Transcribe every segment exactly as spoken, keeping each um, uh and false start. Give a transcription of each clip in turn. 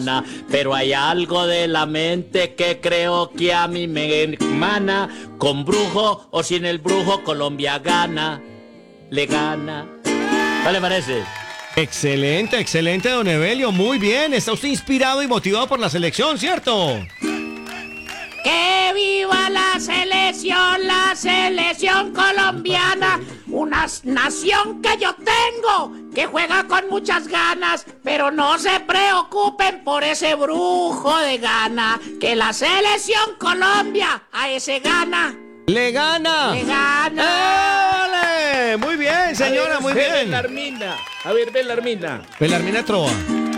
Pero hay algo de la mente que creo que a mí me emana. Con brujo o sin el brujo, Colombia gana, le gana. ¿Qué le parece? Excelente, excelente, don Evelio, muy bien. Está usted inspirado y motivado por la selección, ¿cierto? ¡Que viva la selección, la selección colombiana! Una nación que yo tengo, que juega con muchas ganas, pero no se preocupen por ese brujo de gana, que la selección Colombia a ese gana. ¡Le gana! ¡Le gana! ¡Ole! Muy bien, señora, muy bien. Belarmina, a ver, Belarmina. Belarmina Trova.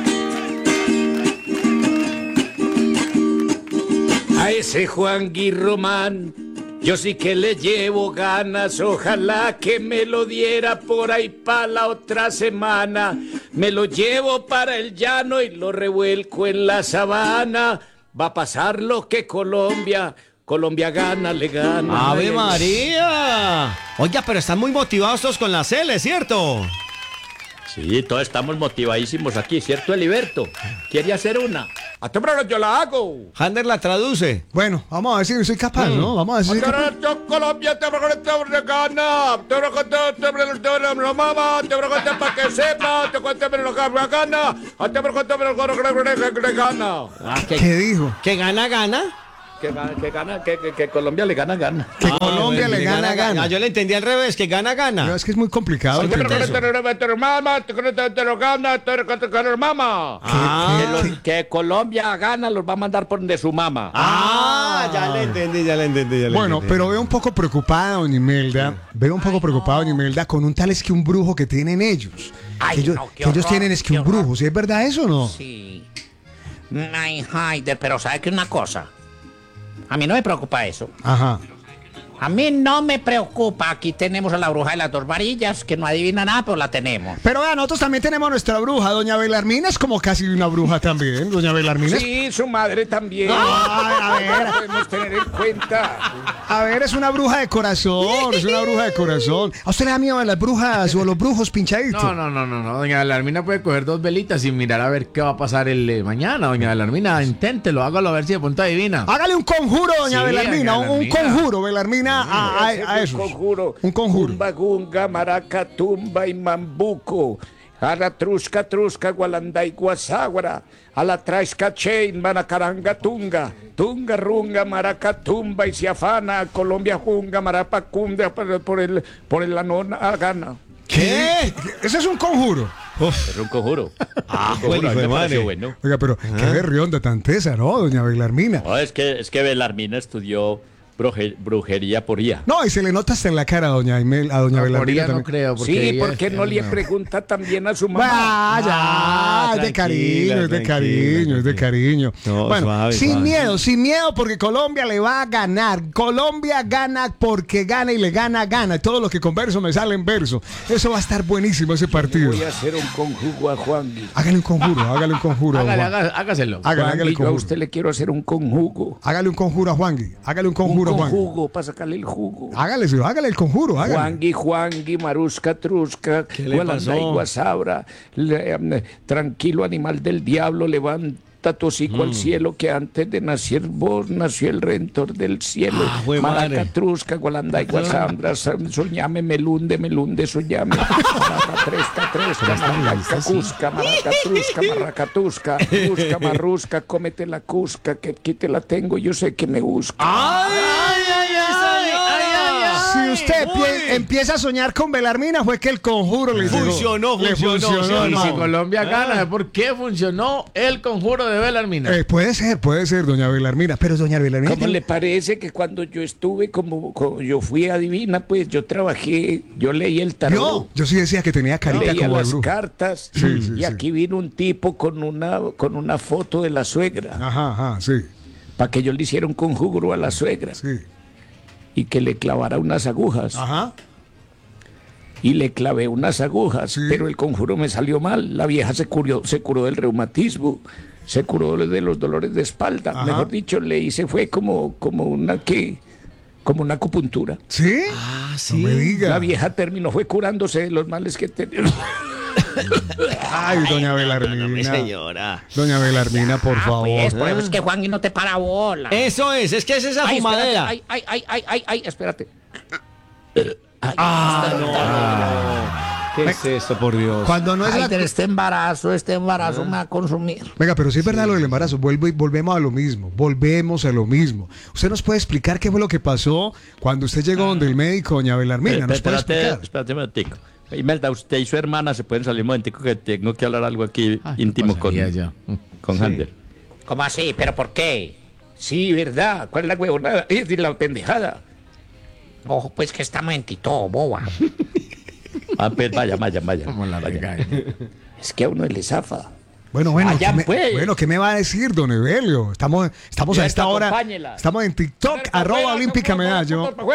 A ese Juan Guirromán, yo sí que le llevo ganas, ojalá que me lo diera por ahí para la otra semana. Me lo llevo para el llano y lo revuelco en la sabana. Va a pasar lo que Colombia, Colombia gana, le gana. ¡Ave María! Oiga, pero están muy motivados todos con la Cele, ¿cierto? Sí, todos estamos motivadísimos aquí, ¿cierto, Eliberto? ¿Quiere hacer una? A tu broma yo la hago. Hander la traduce. Bueno, vamos a ver si soy capaz, mm. ¿no? Vamos a ver si soy capaz. Colombia te gana, te lo mama, te para que sepa, te cuente lo gana, te lo gana. ¿Qué dijo? ¿Que gana, gana? Que, que gana, que, que, que Colombia le gana, gana. Que ah, Colombia bueno, le gana, gana, gana. Yo le entendí al revés, que gana, gana. No, es que es muy complicado. Te lo mama. Que Colombia gana, los va a mandar por donde su mamá. Ah, ya le entendí, ya le entendí. Ya le bueno, entendí. Pero veo un poco preocupada, doña Imelda. Veo un poco preocupada, doña Imelda, con un tal es que un brujo que tienen ellos. Ay, que ellos, no, que ellos tienen es que un horror. brujo. ¿Sí es verdad eso o no? Sí. Ay, Haider, pero ¿sabe qué una cosa? A mí no me preocupa eso. Ajá. A mí no me preocupa. Aquí tenemos a la bruja de las dos varillas, que no adivina nada, pero la tenemos. Pero vean, nosotros también tenemos nuestra bruja. Doña Belarmina es como casi una bruja también. Doña Belarmina. Sí, su madre también. Ay, a ver. Podemos tener en cuenta. A ver, es una bruja de corazón. Es una bruja de corazón. ¿A usted le da miedo a las brujas o a los brujos pinchaditos? No, no, no, no, no. Doña Belarmina puede coger dos velitas y mirar a ver qué va a pasar el eh, mañana. Doña Belarmina, inténtelo, hágalo a ver si de punta adivina. Hágale un conjuro, doña Sí, Belarmina. doña Un, un Belarmina. conjuro, Belarmina, a, a, a eso. Un conjuro. Un conjuro. Tumba, gunga, maraca, tumba y mambuco. A la trusca, trusca, gualanda y guaságuara. A la traisca, chain, manacaranga, tunga. Tunga, runga, maraca, tumba y se afana. Colombia, junga, marapa, cunda, por, por el, por el la nona gana. ¿Qué? Ese es un conjuro. Uf. Es un conjuro. Ah, un conjuro, hijo de madre. Bueno. Oiga, pero Ajá. qué berrionda tan tesa, ¿no, doña Belarmina? No, es que, es que Belarmina estudió bruje, brujería por I A. No, y se le nota hasta en la cara a doña, Imel, a doña No, Belarmina por ella también. no creo. Porque Sí, ella ¿por qué es- no le no. pregunta también a su mamá? Vaya, Ah, es de tranquila, cariño, es de tranquila, cariño, es de cariño. No, bueno, suave, sin suave. miedo, sin miedo, porque Colombia le va a ganar. Colombia gana porque gana y le gana, gana. Todo lo que converso me sale en verso. Eso va a estar buenísimo ese partido. Voy a hacer un conjugo a Juan. Hágale un conjuro, hágale un conjuro. a Hágale, Juan. haga- hágaselo. Hágale, Juan, hágale un yo a conjuro. usted le quiero hacer un conjugo. Hágale un conjuro a Juangui. Hágale un Un conjuro a Juan. conjugo para sacarle el jugo. Hágale, sí, hágale el conjuro, hágale. Juangui, Juangui, Marusca, Trusca, le Gualanda y pasó? Guasabra, le- eh, tranquilo animal del diablo, levanta tu hocico al cielo, que antes de nacer vos nació el Redentor del cielo. Ah, jue Maraca, madre. Trusca, Gualanda y Guasabra, soñame, melunde, melunde, soñame. Maraca, tresca, tresca, maraca, cusca, maraca, trusca, marraca, tusca, cusca, marrusca, cómete la cusca, que aquí te la tengo, yo sé que me busca. ¡Ay, ay, ay, ay, ay, ay, ay! Si usted Uy. pie- empieza a soñar con Belarmina, fue que el conjuro le llegó. Funcionó, Le funcionó, funcionó, sí, Y no. si Colombia gana, ¿por qué funcionó el conjuro de Belarmina? Eh, puede ser, puede ser, doña Belarmina, pero doña Belarmina... ¿Cómo le parece que cuando yo estuve, como, como yo fui adivina, pues yo trabajé, yo leí el tarot, Yo, yo sí decía que tenía carita leía como de las brujo. cartas, Sí, sí, y sí. aquí vino un tipo con una, con una foto de la suegra, Ajá, ajá, sí, para que yo le hiciera un conjuro a la suegra, sí. y que le clavara unas agujas, Ajá. y le clavé unas agujas, Sí. pero el conjuro me salió mal, la vieja se curó, se curó del reumatismo, se curó de los dolores de espalda, Ajá. mejor dicho, le hice, fue como, como una que, como una acupuntura. ¿Sí? Ah, No sí. me diga. La vieja terminó fue curándose de los males que tenía. Ay, doña Belarmina. Señora. Doña Belarmina, por Ah, favor. pues, por eso es que Juan no te para bola. Eso es, es que es esa Ay, espérate, fumadera. ay, ay, ay, ay, ay, ay, espérate. Ay, ¿Qué es esto, por Dios? Cuando no es ay, la... este embarazo, este embarazo me va a consumir. Venga, pero sí es verdad lo del embarazo. Vuelvo y volvemos a lo mismo. Volvemos a lo mismo. ¿Usted nos puede explicar qué fue lo que pasó cuando usted llegó donde el médico, doña Belarmina? ¿Nos puede Espérate, explicar? espérate un momentico. Imelda, usted y su hermana se pueden salir un momentico que tengo que hablar algo aquí Ah, íntimo con, pasaría yo. con Sí. Hander. ¿Cómo así? ¿Pero por qué? Sí, ¿verdad? ¿Cuál es la huevonada? Es decir, la pendejada. Ojo, pues que está mentito, boba. Ah, pues vaya, vaya, vaya. Como la vaya. regaña. Es que a uno le zafa. Bueno, bueno, Allá, ¿qué me, pues. bueno, ¿qué me va a decir, don Evelio? Estamos, estamos a Ya esta está, hora. acompáñela. Estamos en TikTok, arroba olímpica medallo. Luego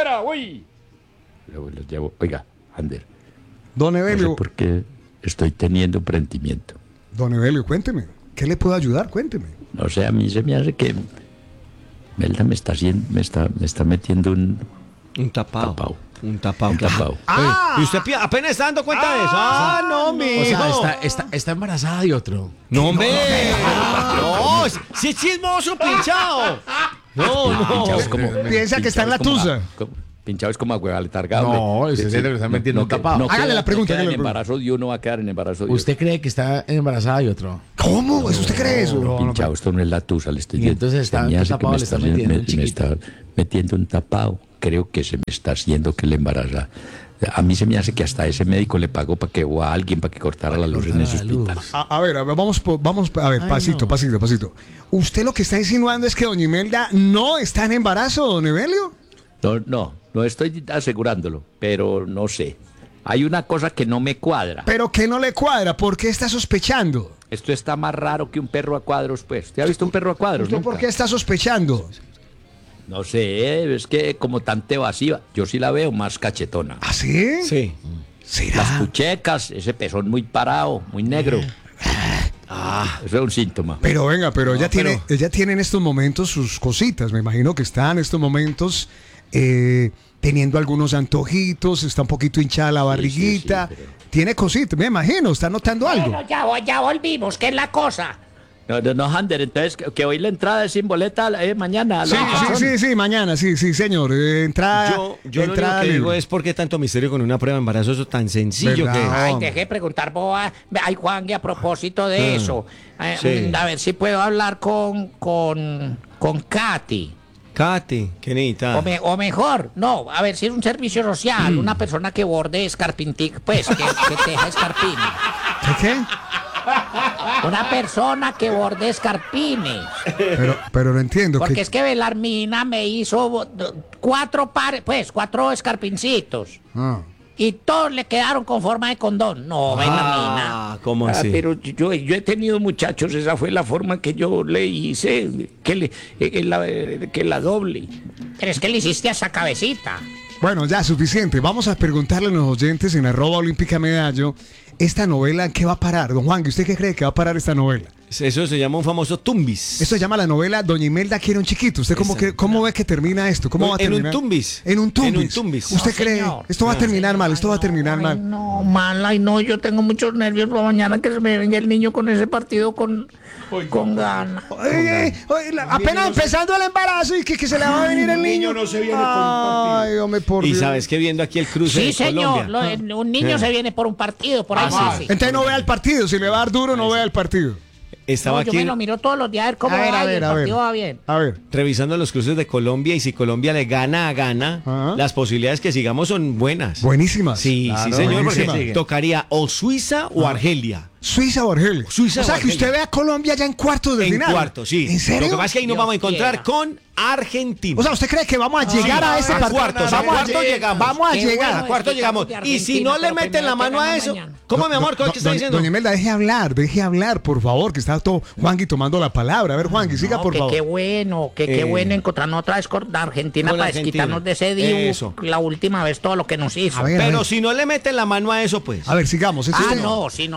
los llevo. Oiga, Hander, Don no sé Evelio, por qué estoy teniendo un presentimiento. don Evelio, cuénteme. ¿Qué le puedo ayudar? Cuénteme. No sé, a mí se me hace que Melda me está haciendo, me está, me está metiendo un Un tapado. tapao. Un tapado. Un tapao. ¿Y usted pi- apenas está dando cuenta de eso? Ah, no, mi O sea, está, está, está embarazada de otro. No, hombre. No, si es chismoso, pinchado. No, Pinchado no. es como- Piensa que está en la pinchado es como tusa. a- como- Pinchado es como a hueva letargado. No, ese es el que le está metiendo un que- tapado. no Hágale queda- la pregunta, no queda hágale en la embarazo de uno, va a quedar en embarazo de ¿Usted cree que está embarazada de otro? ¿Cómo? ¿Usted cree eso? otro. Pinchado, esto no es la tusa, le estoy Y diciendo. entonces está- Se me ¿qué hace que tapado me le está haciendo- metiendo me- un me chiquito? está metiendo un tapado. Creo que se me está haciendo que le embaraza. A mí se me hace que hasta ese médico le pagó para que o a alguien para que cortara la luz en ese la luz. hospital. A, a ver, a ver, vamos, po- vamos, a ver, pasito, pasito, pasito. ¿Usted lo que está insinuando es que doña Imelda no está en embarazo, don Evelio? No, no, no estoy asegurándolo, pero no sé. Hay una cosa que no me cuadra. ¿Pero qué no le cuadra? ¿Por qué está sospechando? Esto está más raro que un perro a cuadros, pues. ¿Usted ha visto un perro a cuadros? ¿Usted Nunca. por qué está sospechando? No sé, eh, es que como tan evasiva. Yo sí la veo más cachetona. ¿Ah, sí? Sí. ¿Será? Las puchecas, ese pezón muy parado, muy negro. Ah, eso es un síntoma. Pero venga, pero ella pero- tiene, ella tiene en estos momentos sus cositas. Me imagino que está en estos momentos eh, teniendo algunos antojitos, está un poquito hinchada la sí, barriguita. sí, pero- Tiene cositas, me imagino, está notando algo. Bueno, ya, vo- ya volvimos, ¿qué es la cosa? No, no, no, Hander, entonces que, que hoy la entrada es sin boleta eh, mañana. Sí, ¿no? sí, sí, sí, mañana, sí, sí, señor. Eh, entrada, Yo, yo lo entrada único que digo libre. es por qué tanto misterio con una prueba de embarazo, eso tan sencillo ¿Verdad? que es. Ay, hombre. dejé de preguntar, boba. Ay, Juan, y a propósito de eso, eh, Sí. mm, a ver si puedo hablar con, con, con Katy. Katy, ¿qué necesita? O, me- o mejor, no, a ver si es un servicio social, Mm. una persona que borde escarpintic, pues, que, que teja escarpines. ¿Qué, qué? Una persona que borde escarpines. Pero, pero no entiendo. Porque ¿qué- es que Belarmina me hizo bo- do- cuatro pares, pues, cuatro escarpincitos. Ah. Y todos le quedaron con forma de condón. No, Belarmina. Ah, ¿cómo Ah, así? pero yo, yo he tenido muchachos, esa fue la forma que yo le hice, que, le, eh, la, eh, que la doble. Pero es que le hiciste a esa cabecita. Bueno, ya, suficiente. Vamos a preguntarle a los oyentes en arroba olímpica medallo, esta novela, ¿en qué va a parar? Don Juan, ¿usted qué cree que va a parar esta novela? Eso se llama un famoso tumbis. Esto se llama la novela Doña Imelda quiere un chiquito. ¿Usted cómo, que, cómo ve que termina esto? ¿Cómo va a En un terminar? tumbis. En un tumbis. En un tumbis. ¿Usted No, cree? señor. Esto va a terminar mal, esto va a terminar Ay, mal. no, mal, ay, no, yo tengo muchos nervios para mañana que se me venga el niño con ese partido con, con ganas. Oye, oye, la- apenas empezando el embarazo y que, que se le va a venir el niño. no se viene con un partido. Ay, hombre, por Y Dios. sabes que viendo aquí el cruce Sí, de señor, Colombia. lo- un niño se viene por un partido, por ahí sí, sí. Entonces no vea el partido. Si le va a dar duro, no vea el partido. Estaba No, yo aquí me lo miro todos los días a ver cómo A ver, va a y ver, el a ver. partido va bien. A ver. revisando los cruces de Colombia y si Colombia le gana a gana, Ajá. las posibilidades que sigamos son buenas. Buenísimas. Sí, Claro, sí, señor, buenísimas. porque tocaría o Suiza o Argelia. Suiza o Argelia. Suiza o sea o que Argelia. usted ve a Colombia ya en cuartos de En final. cuarto, sí. ¿En serio? Lo que pasa es que ahí nos Dios vamos a encontrar quiera. con Argentina. O sea, ¿usted cree que vamos a llegar Sí, a ese a partido? cuartos, a vamos cuartos lle- llegamos. Vamos a Qué llegar. bueno a cuarto es que llegamos. estamos de Y si Argentina, no le pero meten primero la que mano a gana eso, mañana. ¿cómo, mi amor? ¿Qué Do- está do- diciendo? Doña Imelda, deje hablar, deje hablar, por favor, que está todo Juangui tomando la palabra. A ver, Juangui, siga, No, por que favor. qué bueno, que qué Eh, bueno encontrarnos otra vez con Argentina con para Argentina. desquitarnos de ese divo. Eso. La última vez todo lo que nos hizo. A ver, a Pero ver. si no le meten la mano a eso, pues. A ver, sigamos. Esto Ah, es- no, si no se la Ah,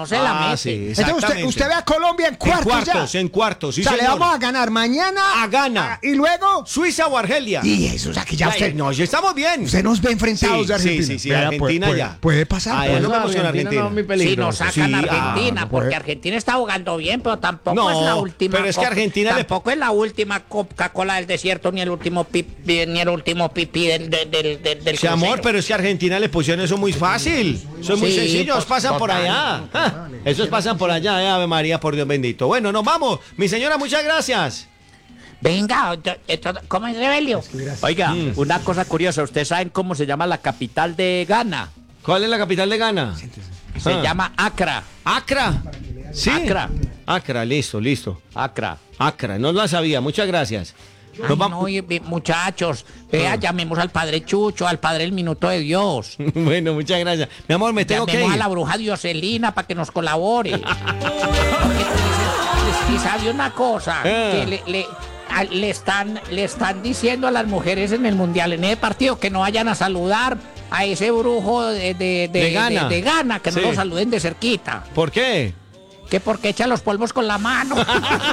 Ah, sí, Entonces usted, exactamente. usted ve a Colombia en cuartos, En cuartos, ya. en cuartos, sí, o sea, le señor. vamos a ganar mañana A Ghana. ah, y luego Suiza o Argelia. y eso, o sea que ya Ya, usted, no, ya estamos bien. usted nos ve enfrentados Sí, de Argentina. sí, sí, sí, Vea, Argentina puede, ya. Puede, puede pasar. Ah, ya puede- no me emociona Argentina. no es muy Si peligroso. nos sacan Sí, a ah, Argentina, no porque puede. Argentina está jugando bien, pero tampoco No, es la última. pero es que co- Argentina le- tampoco es la última Coca-Cola del desierto, ni el último pipí, ni el último pipí del del del, del, del Sí, amor, crucero. pero es que a Argentina le pusieron eso muy fácil. Eso es muy Sí, sencillo, pues, esos pasan por total. allá. Ah, esos pasan por allá, eh, Ave María, por Dios bendito. Bueno, nos vamos. Mi señora, muchas gracias. Venga, esto- esto- ¿cómo es, Rebelio? Oiga, Mm. una cosa curiosa, ¿ustedes saben cómo se llama la capital de Ghana? ¿Cuál es la capital de Ghana? Se Ah. llama Accra. Accra. Sí. Accra. Accra, listo, listo. Accra. Accra, no la sabía. Muchas gracias. Ay, Nos vamos- no, y- y- muchachos, vea, llamemos al Padre Chucho, al Padre del Minuto de Dios. Bueno, muchas gracias. Mi amor, me tengo que Llamemos ir. a la bruja Dioselina para que nos colabore. Porque, y sabe una cosa, Ah. que le, le- a- le están, le están diciendo a las mujeres en el mundial, en ese partido, que no vayan a saludar a ese brujo de, de, de, De Ghana. de- de Ghana, que Sí. no lo saluden de cerquita. ¿Por qué? Que porque echa los polvos con la mano.